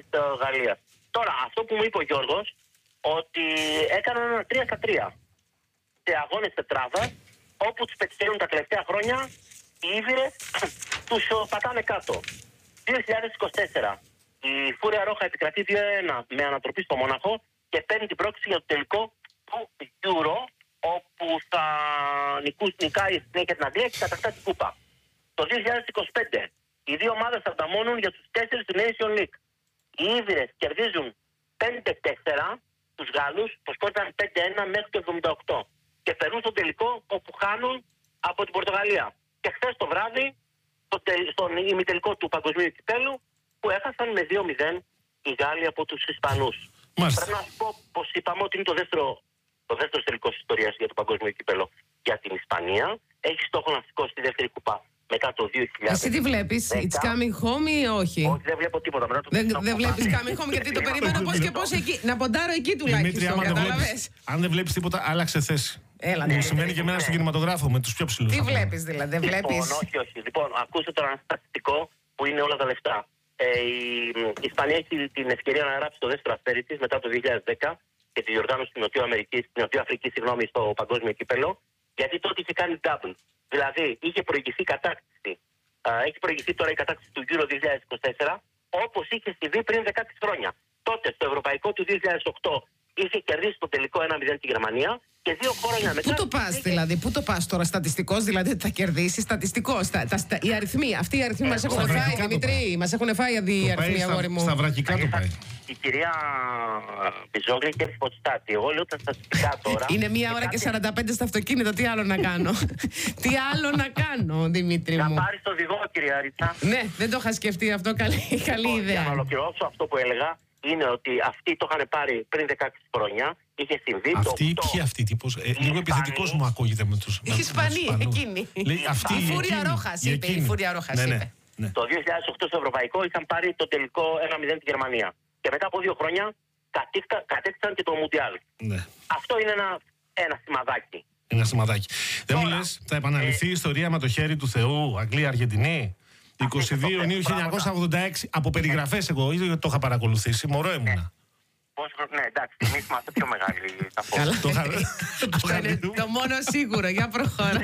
Γαλλίας. Τώρα, αυτό που μου είπε ο Γιώργος, ότι έκαναν ένα 3-3 σε αγώνες τετράδας, όπου τους πετυχαίνουν τα τελευταία χρόνια, οι Ήβηρες τους πατάνε κάτω. 2024, η Φούρια Ρόχα επικρατεί 2-1 με ανατροπή στο Μόναχο και παίρνει την πρόκληση για το τελικό του Euro, όπου θα νικάει συνέχεια την Αγγλία και κατακτά την κούπα. Το 2025, οι δύο ομάδες θα ανταμώνουν για τους 4 του Nation League. Οι Ήβηρες κερδίζουν 5-4 τους Γάλλους, που σκόρταν 5-1 μέχρι το 78 και περνούν στο τελικό, όπου χάνουν από την Πορτογαλία. Και χθες το βράδυ, στον ημιτελικό του Παγκοσμίου Κυπέλλου, που έχασαν με 2-0 οι Γάλλοι από τους Ισπανούς. Πρέπει να σου πω πως είπαμε ότι είναι το δεύτερο τελικός ιστορίας για το Παγκόσμιο Κύπελλο για την Ισπανία. Έχει στόχο να σηκώσει τη δεύτερη κουπά μετά το 2000. Εσύ τι βλέπεις, it's coming home ή όχι? Όχι, δεν βλέπω τίποτα. Δεν βλέπεις coming home, γιατί το περιμένω πώς και πώς εκεί. Να ποντάρω εκεί τουλάχιστον, κατάλαβες. Αν δεν βλέπεις τίποτα, άλλαξε θέση. Μου σημαίνει και εμένα στον κινηματογράφο με τους πιο ψηλούς. Τι βλέπεις δηλαδή, δεν βλέπεις? Όχι. Λοιπόν, ακούστε τώρα ένα στατιστικό που είναι όλα τα λεφτά. Η Ισπανία έχει την ευκαιρία να γράψει το δεύτερο αστέρι της μετά το 2010 και τη διοργάνωση στην Νοτιοαφρική στο Παγκόσμιο Κύπελλο, γιατί τότε είχε κάνει double. Δηλαδή είχε προηγηθεί κατάκτηση. Έχει προηγηθεί τώρα η κατάκτηση του Euro 2024, όπως είχε συμβεί πριν 16 χρόνια. Τότε στο Ευρωπαϊκό του 2008 είχε κερδίσει το τελικό 1-0 τη Γερμανία και 2 χρόνια μετά. Πού το πας δηλαδή, πού το πας τώρα, στατιστικός δηλαδή ότι θα κερδίσει, στατιστικός. Οι αριθμοί, αυτοί οι αριθμοί μας έχουν φάει, Δημήτρη, μας έχουν φάει οι αριθμοί, αγόρι μου. Στα βρακικά το πάει. Η κυρία Μπιζόγλη και Φωτιστάτη. Εγώ λέω τα στατιστικά τώρα. Είναι 1 ώρα και 45 στο αυτοκίνητο, τι άλλο να κάνω? Τι άλλο να κάνω, Δημήτρη μου? Να πάρεις το οδηγό, κυρία Ρίτσα. Ναι, δεν το είχα σκεφτεί αυτό, καλή ιδέα. Για να ολοκληρώσω αυτό που έλεγα, είναι ότι αυτοί το είχαν πάρει πριν 16 χρόνια. Είχε συμβεί το 8. Ποιοι αυτοί, λίγο επιθετικός μου ακούγεται με τους. Η Ισπανία, εκείνη. Η Φούρια Ρόχας είπε. Η Φούρια Ρόχας είπε. Το 2008 στο Ευρωπαϊκό είχαν πάρει το τελικό 1-0 τη Γερμανία. Και μετά από 2 χρόνια κατέκτησαν και το Μουντιάλ. Αυτό είναι ένα σημαδάκι. Ένα σημαδάκι. Δεν μου λες, θα επαναληφθεί η ιστορία με το χέρι του Θεού, Αγγλία-Αργεντινή? 22 Ιουνίου 1986, από περιγραφές εγώ, ήδη το είχα παρακολουθήσει, μωρό ήμουνα. Ναι, εντάξει, εμείς είμαστε πιο μεγάλοι. Αυτό είναι το μόνο σίγουρο, για προχώρα.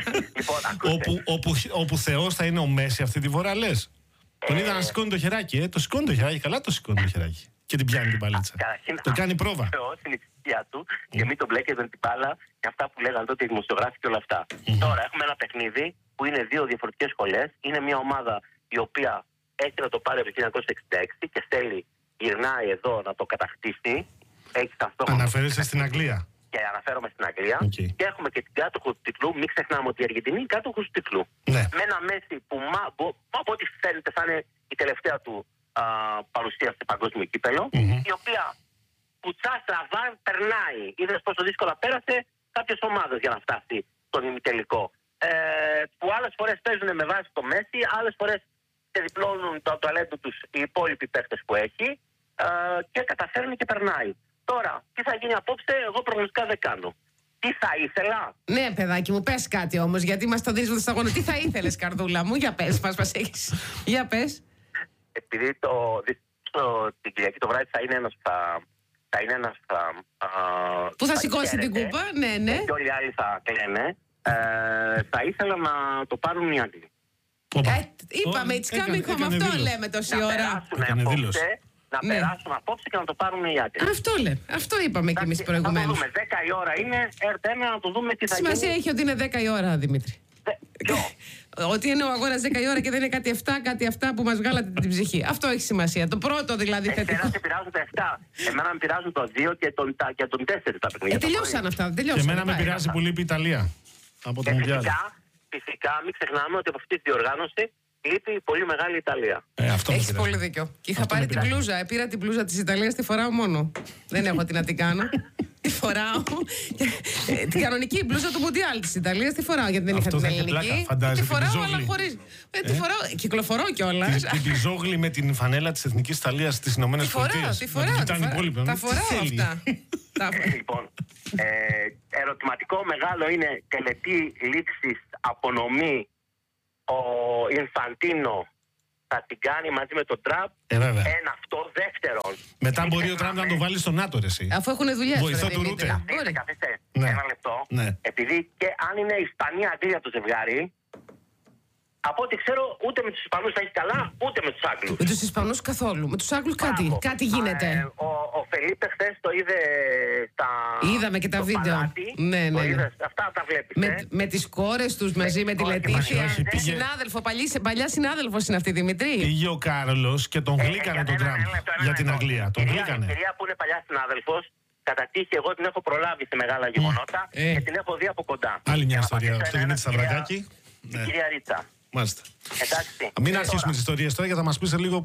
Όπου Θεός θα είναι ο Μέση αυτή τη φορά, λες? Τον είδα να σηκώνει το χεράκι, το σηκώνει το χεράκι, καλά το σηκώνει το χεράκι. Και την πιάνει την παλίτσα. Το κάνει πρόβα. Θεός είναι η θυσία του και μην τον μπλέκεται με την μπάλα και αυτά που λέγανε τότε οι δημοσιογράφοι και όλα αυτά. Τώρα έχουμε ένα παιχνίδι που είναι 2 διαφορετικές σχολές. Είναι μια ομάδα η οποία έχει να το πάρει από το 1966 και γυρνάει εδώ να το κατακτήσει. Αναφέρεσαι στην Αγγλία. Και αναφέρομαι στην Αγγλία. Και έχουμε και την κάτοχο του τίτλου. Μην ξεχνάμε ότι η Αργεντινή είναι κάτοχο του τίτλου. Με ένα Μέση που από ό,τι φαίνεται θα είναι η τελευταία του παρουσία στο Παγκόσμιο Κύπελλο. Η οποία κουτσά στραβά περνάει. Είδες πόσο δύσκολα πέρασε κάποιες ομάδες για να φτάσει στον ημιτελικό. Που άλλες φορές παίζουν με βάση το Μέση, άλλες φορές διπλώνουν το ταλέντο τους οι υπόλοιποι παίκτες που έχει και καταφέρνει και περνάει. Τώρα, τι θα γίνει απόψε, εγώ προγνωστικά δεν κάνω. Τι θα ήθελα? Ναι, παιδάκι μου, πες κάτι όμως, γιατί μας το δίνεις με το σταγόνο. Τι θα ήθελες, καρδούλα μου, για πες, μας έχεις. Για πες. Επειδή την Κυριακή το βράδυ θα είναι ένας που θα σηκώσει την κούπα, ναι. Και όλοι οι άλλοι θα κλαίνε. Θα ήθελα να το πάρουν οι Άγγλοι. Είπαμε, it's coming home, αυτό λέμε τόση ώρα. Να περάσουν απόψε και να το πάρουν οι Άγγλοι. Αυτό είπαμε κι εμείς προηγουμένως. Θα το δούμε, 10 η ώρα είναι, έρθει να το δούμε τι θα γίνει. Σημασία έχει ότι είναι 10 η ώρα, Δημήτρη. Ότι είναι ο αγώνας 10 η ώρα και δεν είναι κάτι αυτά που μας βγάλατε την ψυχή. Αυτό έχει σημασία. Το πρώτο δηλαδή θετικό. Εμένα με πειράζουν τα 7. Εμένα με πειράζουν το 2 και τον 4 τα παιχνίδια. Τελειώσαν αυτά. Και εμένα με πειράζει που λείπει η Ιταλία. Από το Μουντιάλ. Φυσικά, μην ξεχνάμε ότι από αυτή τη διοργάνωση λείπει η πολύ μεγάλη Ιταλία. Έχεις πολύ δίκιο. Και είχα πάρει την μπλούζα. Πήρα την μπλούζα της Ιταλίας, τη φοράω μόνο. Δεν έχω τι να την κάνω. Τη φοράω. Την κανονική μπλούζα του Μουντιάλ της Ιταλίας τη φοράω, γιατί δεν είχα την ελληνική. Τη φοράω, αλλά χωρίς. Τη φοράω, κυκλοφορώ κιόλας. Την μπλουζόγλη με την φανέλα της Εθνικής Ιταλίας στις Ηνωμένες Πολιτείες. Τη φοράω. Τα φοράω αυτά. Λοιπόν, ερωτηματικό μεγάλο είναι τελετή λήξης απονομή ο Ινφαντίνο θα την κάνει μαζί με τον Τραμπ. Ένα αυτό. Δεύτερον. Μετά μπορεί ο Τραμπ να το βάλει στον ΝΑΤΟ, εσύ. Αφού έχουν δουλειά. Βοηθό του Ρούτε. Καθίστε. Ναι. Ένα λεπτό. Ναι. Επειδή και αν είναι Ισπανία-Αγγλία το ζευγάρι, από ό,τι ξέρω, ούτε με τους Ισπανούς θα έχει καλά, ούτε με τους Άγγλους. Με τους Ισπανούς καθόλου. Με τους Άγγλους κάτι γίνεται. Ο Φελίπε χθες το είδε στα. Είδαμε και τα βίντεο. Ναι. Αυτά τα βλέπεις. Με τις κόρες τους μαζί με τη Λετήσια. Συνάδελφο, παλιά συνάδελφος είναι αυτή, Δημητρή. Πήγε ο Κάρολος και τον γλύκανε τον Τραμπ για την Αγγλία. Τον γλύκανε. Η κυρία που είναι παλιά συνάδελφος, κατά τύχη εγώ την έχω προλάβει σε μεγάλα γεγονότα και την έχω δει από κοντά. Άλλη μια ιστορία στο Δημήτρη Σταυρακάκη. Η κυρία Ρίτσα. Μάλιστα. Εντάξει. Μην αρχίσουμε τις ιστορίες τώρα και θα μας πεις λίγο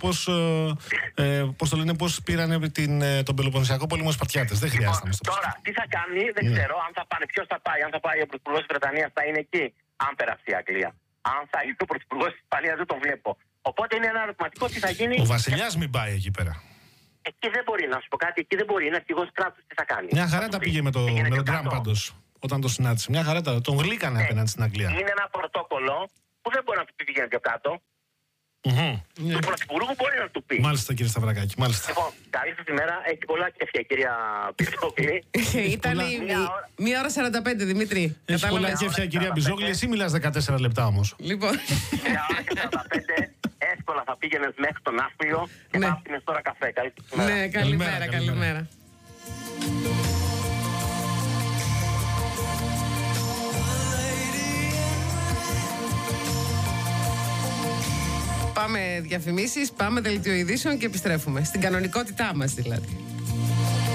πώς πήρανε τον Πελοποννησιακό πόλεμο οι Σπαρτιάτες. Δεν χρειάζεται να μας το πεις. Τώρα, τι θα κάνει, δεν ξέρω. Αν θα πάνε, ποιος θα πάει. Αν θα πάει ο Πρωθυπουργός της Βρετανίας, θα είναι εκεί. Αν περάσει η Αγγλία. Αν θα είναι ο Πρωθυπουργός της Ισπανίας, δεν το βλέπω. Οπότε είναι ένα ερωτηματικό τι θα γίνει. Ο Βασιλιάς μην πάει εκεί πέρα. Εκεί δεν μπορεί, να σου πω κάτι. Εκεί δεν μπορεί. Είναι αρχηγός κράτους. Τι θα κάνει. Μια χαρά τα πήγε με τον Τραμπ πάντως. Όταν το συνάντησε. Μια χαρά τον γλύκανε απέναντι στην Αγγλία. Είναι ένα πρωτόκολλο που δεν μπορεί να του πει πηγαίνει πιο κάτω. Του Πρωθυπουργού μπορεί να του πει. Μάλιστα, κύριε Σταυρακάκη. Μάλιστα. Λοιπόν, καλή σας ημέρα. Έχει πολλά κέφια, κυρία Μπιζόγλη. Ήταν 1:45, Δημήτρη. Έχει πολλά κέφια, κυρία Μπιζόγλη. Εσύ μιλάς 14 λεπτά όμως. Λοιπόν. 1:45. Εύκολα θα πήγαινες μέχρι τον Ναύπλιο και θα άφηνες τώρα καφέ. Ναι, καλημέρα. Πάμε διαφημίσεις, πάμε δελτίο ειδήσεων και επιστρέφουμε. Στην κανονικότητά μας δηλαδή.